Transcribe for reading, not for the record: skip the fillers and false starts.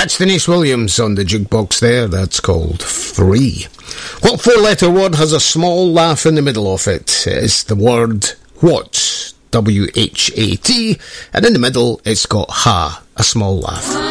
That's Denise Williams on the jukebox there. That's called Free. What four-letter word has a small laugh in the middle of it? It's the word what? W-H-A-T. And in the middle, it's got ha, a small laugh.